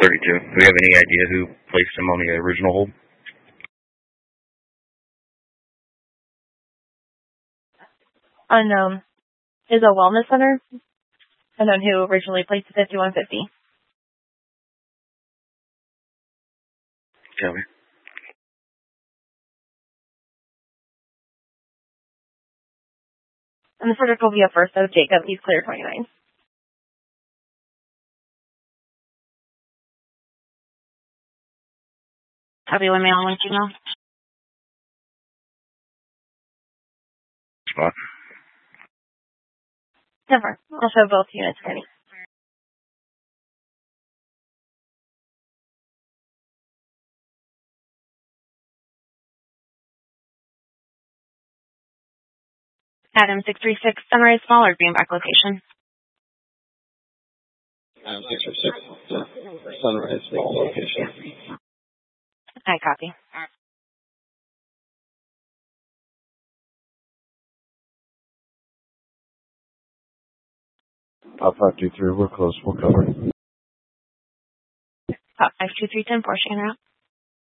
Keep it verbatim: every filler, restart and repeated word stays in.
thirty-two. Do we have any idea who placed him on the original hold? Unknown. Is a wellness center unknown who originally placed the fifty-one fifty. Tell me. And the verdict will be up first, so Jacob, he's clear twenty-nine. Copy one male, one female. Spot. Never. I'll show both units ready. Adam six three six, Sunrise Mall or Greenback location. Adam six three six, Sunrise Mall location. I copy. Top five two three, we're close, we'll cover. Top five two three ten, four, Shannon.